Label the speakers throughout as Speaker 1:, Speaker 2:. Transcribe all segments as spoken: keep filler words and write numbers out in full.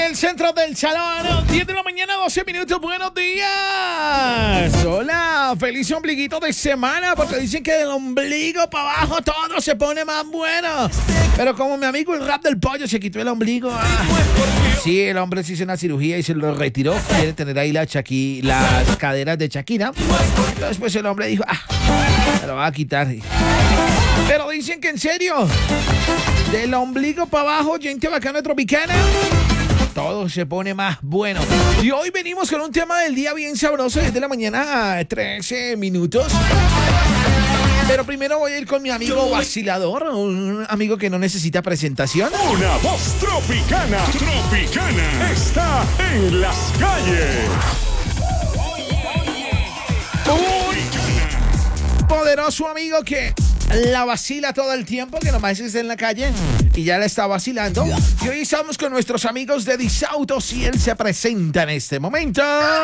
Speaker 1: el centro del salón, diez de la mañana, doce minutos, buenos días. Hola, feliz ombliguito de semana, porque dicen que del ombligo para abajo todo se pone más bueno. Pero como mi amigo el rap del pollo se quitó el ombligo, ah, sí, el hombre se hizo una cirugía y se lo retiró. Quiere tener ahí la Shaki, las caderas de Shakira. Entonces pues el hombre dijo, ah, me lo va a quitar. Pero dicen que en serio, del ombligo para abajo, gente bacana tropicana, todo se pone más bueno. Y hoy venimos con un tema del día bien sabroso, desde la mañana a trece minutos. Pero primero voy a ir con mi amigo vacilador, un amigo que no necesita presentación.
Speaker 2: Una voz tropicana, tropicana, está en las calles.
Speaker 1: Un poderoso amigo que la vacila todo el tiempo, que nomás está en la calle y ya la está vacilando. Y hoy estamos con nuestros amigos de Disautos y él se presenta en este momento.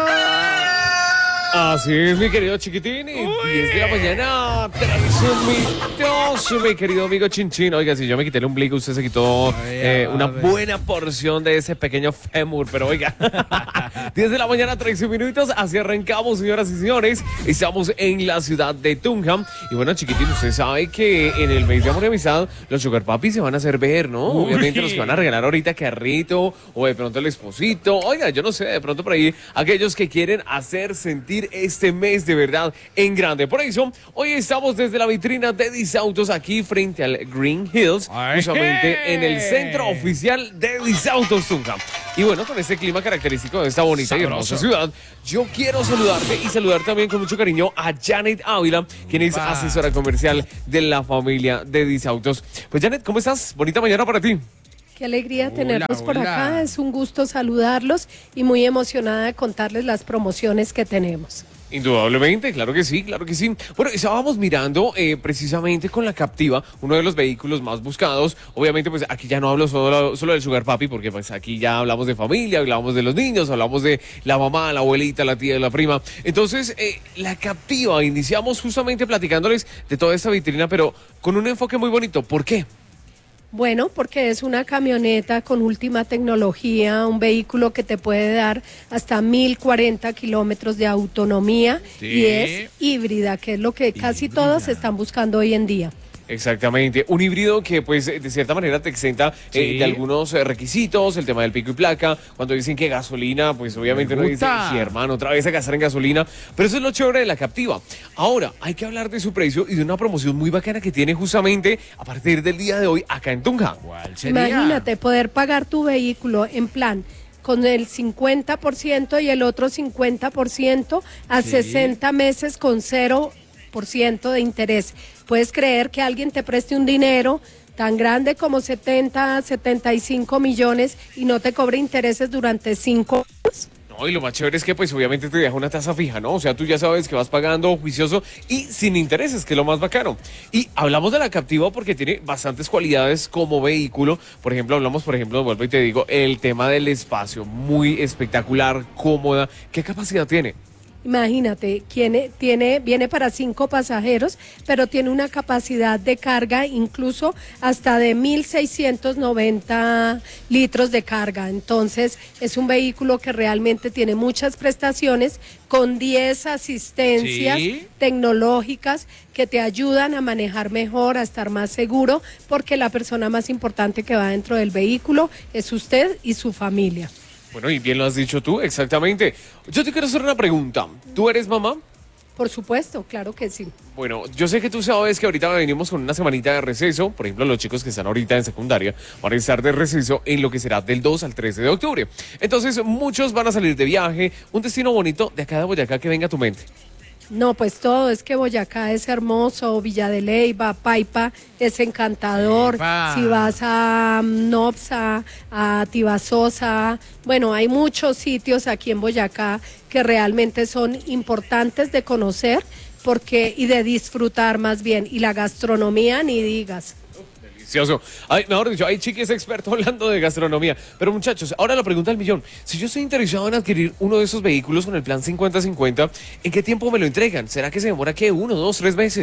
Speaker 3: Así es, mi querido chiquitín, y diez de la mañana, trece minutos, mi querido amigo Chinchín. Oiga, si yo me quité el ombligo, usted se quitó eh, una buena porción de ese pequeño fémur, pero oiga, diez de la mañana, trece minutos, así arrancamos, señoras y señores. Estamos en la ciudad de Tunja. Y bueno, chiquitín, usted sabe que en el mes de amor y amistad, los sugar papis se van a hacer ver, ¿no? Uy. Obviamente los que van a regalar ahorita carrito, o de pronto el esposito, oiga, yo no sé, de pronto por ahí, aquellos que quieren hacer sentir este mes de verdad en grande. Por eso, hoy estamos desde la vitrina de Disautos aquí frente al Green Hills, justamente en el centro oficial de Disautos Tunja. Y bueno, con este clima característico de esta bonita Sabroso. y hermosa ciudad, yo quiero saludarte y saludar también con mucho cariño a Janet Ávila, quien es Va. asesora comercial de la familia de Disautos. Pues Janet, ¿cómo estás? Bonita mañana para ti.
Speaker 4: Qué alegría
Speaker 1: Hola,
Speaker 4: tenerlos por
Speaker 1: hola.
Speaker 4: acá, es un gusto saludarlos y muy emocionada de contarles las promociones que tenemos.
Speaker 3: Indudablemente, claro que sí, claro que sí. Bueno, estábamos mirando eh, precisamente con la Captiva, uno de los vehículos más buscados. Obviamente, pues aquí ya no hablo solo, solo del Sugar Papi, porque pues aquí ya hablamos de familia, hablamos de los niños, hablamos de la mamá, la abuelita, la tía, la prima. Entonces, eh, la Captiva, iniciamos justamente platicándoles de toda esta vitrina, pero con un enfoque muy bonito. ¿Por qué?
Speaker 4: Bueno, porque es una camioneta con última tecnología, un vehículo que te puede dar hasta mil cuarenta kilómetros de autonomía sí. y es híbrida, que es lo que casi híbrida. todos están buscando hoy en día.
Speaker 3: Exactamente, un híbrido que pues de cierta manera te exenta sí. eh, de algunos eh, requisitos, el tema del pico y placa, cuando dicen que gasolina, pues obviamente no dicen, sí hermano, otra vez a gastar en gasolina, pero eso es lo chévere de la Captiva. Ahora, hay que hablar de su precio y de una promoción muy bacana que tiene justamente a partir del día de hoy acá en Tunja.
Speaker 1: ¿Cuál sería?
Speaker 4: Imagínate, poder pagar tu vehículo en plan con el cincuenta por ciento y el otro cincuenta por ciento a sí. sesenta meses con cero por ciento de interés. Puedes creer que alguien te preste un dinero tan grande como setenta, setenta y cinco millones y no te cobre intereses durante cinco años.
Speaker 3: No, y lo más chévere es que pues obviamente te deja una tasa fija, ¿no? O sea, tú ya sabes que vas pagando juicioso y sin intereses, que es lo más bacano. Y hablamos de la Captiva porque tiene bastantes cualidades como vehículo. Por ejemplo, hablamos, por ejemplo, vuelvo y te digo, el tema del espacio, muy espectacular, cómoda. ¿Qué capacidad tiene?
Speaker 4: Imagínate, tiene, tiene, viene para cinco pasajeros, pero tiene una capacidad de carga incluso hasta de mil seiscientos noventa litros de carga. Entonces, es un vehículo que realmente tiene muchas prestaciones con diez asistencias ¿Sí? tecnológicas que te ayudan a manejar mejor, a estar más seguro, porque la persona más importante que va dentro del vehículo es usted y su familia.
Speaker 3: Bueno, y bien lo has dicho tú, exactamente. Yo te quiero hacer una pregunta. ¿Tú eres mamá?
Speaker 4: Por supuesto, claro que sí.
Speaker 3: Bueno, yo sé que tú sabes que ahorita venimos con una semanita de receso. Por ejemplo, los chicos que están ahorita en secundaria van a estar de receso en lo que será del dos al trece de octubre. Entonces, muchos van a salir de viaje. Un destino bonito de acá de Boyacá que venga a tu mente.
Speaker 4: No, pues todo, es que Boyacá es hermoso, Villa de Leyva, Paipa es encantador, Epa. Si vas a um, Nopsa, a Tibasosa, bueno, hay muchos sitios aquí en Boyacá que realmente son importantes de conocer porque y de disfrutar más bien, y la gastronomía ni digas.
Speaker 3: Delicioso. Ay, mejor dicho, hay chiques expertos hablando de gastronomía. Pero muchachos, ahora la pregunta del millón. Si yo estoy interesado en adquirir uno de esos vehículos con el plan cincuenta cincuenta, ¿en qué tiempo me lo entregan? ¿Será que se demora, qué, uno, dos, tres meses?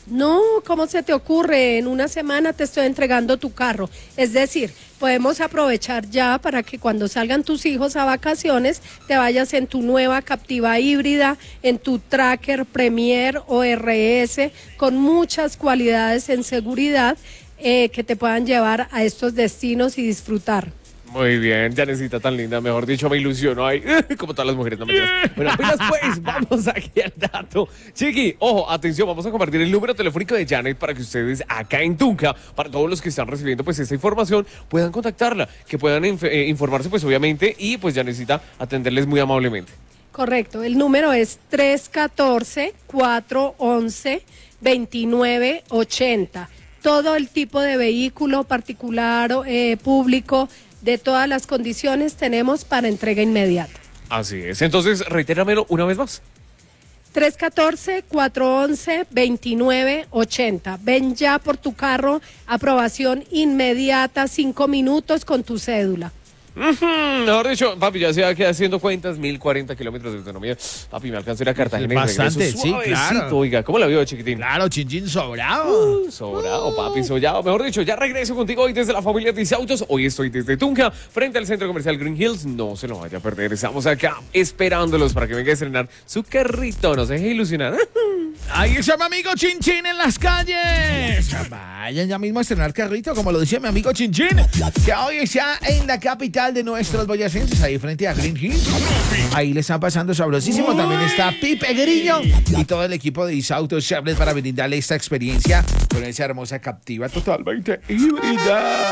Speaker 4: No, ¿cómo se te ocurre? En una semana te estoy entregando tu carro. Es decir, podemos aprovechar ya para que cuando salgan tus hijos a vacaciones te vayas en tu nueva Captiva híbrida, en tu Tracker Premier O R S, con muchas cualidades en seguridad eh, que te puedan llevar a estos destinos y disfrutar.
Speaker 3: Muy bien, Janecita tan linda, mejor dicho, me ilusionó ahí, como todas las mujeres, no me digas. Bueno, pilas pues, vamos aquí al dato. Chiqui, ojo, atención, vamos a compartir el número telefónico de Janet para que ustedes acá en Tunja, para todos los que están recibiendo pues esta información, puedan contactarla, que puedan inf eh, informarse pues obviamente y pues Janecita atenderles muy amablemente.
Speaker 4: Correcto, el número es tres uno cuatro, cuatro uno uno, dos nueve ocho cero. Todo el tipo de vehículo particular, eh, público, de todas las condiciones tenemos para entrega inmediata.
Speaker 3: Así es. Entonces, reitéramelo una vez más.
Speaker 4: tres uno cuatro, cuatro uno uno, dos nueve ocho cero. Ven ya por tu carro, aprobación inmediata, cinco minutos con tu cédula.
Speaker 3: Uh-huh. Mejor dicho, papi, ya se va a quedar haciendo cuentas, mil cuarenta kilómetros de autonomía. Papi, me alcanzó a ir a Cartagena.
Speaker 1: Bastante,
Speaker 3: y
Speaker 1: sí, claro.
Speaker 3: Oiga, ¿cómo la vio, chiquitín?
Speaker 1: Claro, chinchín sobrado.
Speaker 3: Uh, sobrado, uh. papi, sobrado. Mejor dicho, ya regreso contigo hoy desde la familia Dice Autos. Hoy estoy desde Tunja, frente al centro comercial Green Hills. No se lo vaya a perder. Estamos acá esperándolos para que venga a estrenar su carrito. No se deje ilusionar.
Speaker 1: Ahí está mi amigo Chinchín en las calles. Vayan ya mismo a estrenar carrito, como lo decía mi amigo Chinchín, que hoy está en la capital de nuestros boyacenses, ahí frente a Green Hills. Ahí le están pasando sabrosísimo. También está Pipe Grillo y todo el equipo de Isauto Chevrolet para brindarle esta experiencia con esa hermosa Captiva totalmente híbrida.